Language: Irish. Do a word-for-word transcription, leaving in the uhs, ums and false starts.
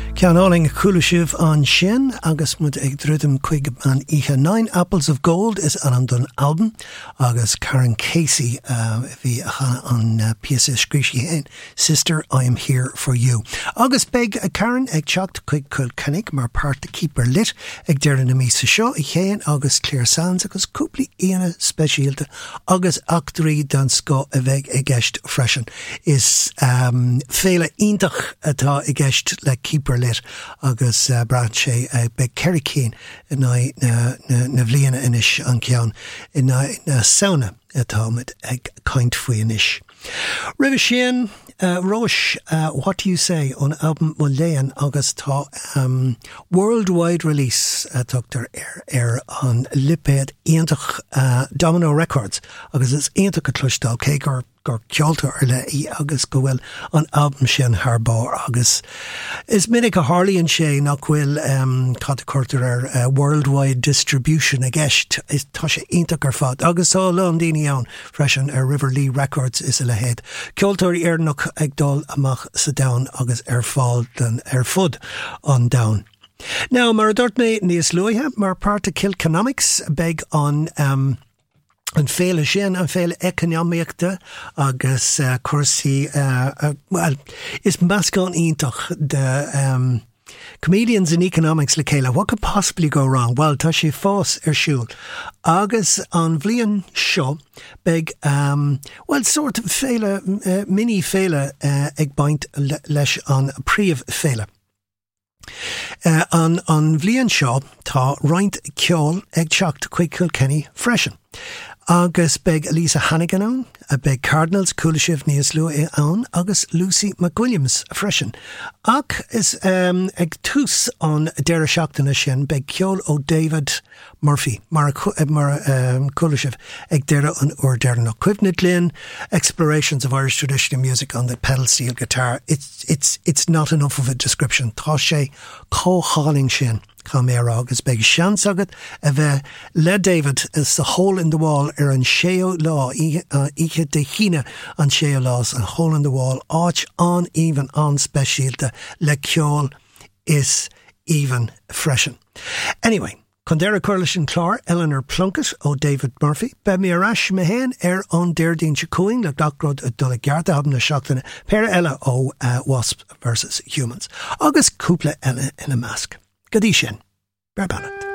Ceanáling Coolishив an sin agus mud ag drudum chuig an ihe Nine Apples of Gold is an an dun album agus Karen Casey uh, vi an uh, P S S Screechy hen Sister, I Am Here For You. Agus beg uh, Karen ag chocht chuig cul canig mar part to keep her lit ag deir na mí sa seo i chéan agus Claire Sands agus cúpli íana speisialta agus actorí dan sco a bheith ag gceist freisin is um, féle ítach atá ag gceist le keep her lit agus uh, brad sé uh, be Kerry Keane na na na bhliana inis an ceann in na, na sauna atá mit ag kaint faoi inis. River Sheehan, uh, Roish, uh, what do you say on album Mullayan agus tá um, worldwide release uh, tuchtar er, er on lipéad íontach uh, Domino Records agus is íontach a tlustal cé gur gur ceoltar ar le í agus go bhfuil an album sin tharbáir agus is minic a Harlíonn sé nach bhfuil um, cad cuirtar ar uh, worldwide distribution a gceist is tá sé íontach ar fad agus á lán daoine ann freisin ar River Lee Records is a le héad ceoltar éarnach ag dul amach sa down agus ar fáil den ar fud an down. Now mar dúirt mé níos luaithe mar part of Kilkenomics beg on um, an féle sin an féle economiachta agus uh, cuasaí uh, uh, well is mascán ítach the um, comedians in economics le chéile. What could possibly go wrong? Well, tá sé fós ar siúl agus an bhliain seo beg um, well sort of féle uh, mini féle uh, ag baint le, leis an príomh féle. Uh, an an bhliain seo tá roint ceol ag teacht chuig Kilkenny freisin. Agus beg Lisa Hannigan an, a beg Cardinals Coolishив níos lua an, agus Lucy McWilliams freisin. Ach is um, ag tús an deire seachtainna sin beg ceol ó David Murphy, mar, mar um, Coolishив ag deire an uair deire nach cuimhne glynn, explorations of Irish traditional music on the pedal steel guitar. It's, it's, it's not enough of a description. Tá sé cócháling sin. Camera agus beg seans agad a bheith le David is the hole in the wall ar an séo lá ihe de híine an séo lás an hole in the wall áit an even an speisialta le ceol is even freisin. Anyway, Condera Coalition Clár, Eleanor Plunkett ó David Murphy, be mi arash mehen er on Deirdín Chacúin le dacrod a dula gearta habna seachtainna per ella ó uh, Wasp versus Humans. Agus cúpla ella in a mask. Gadí sin, Bear Bannett.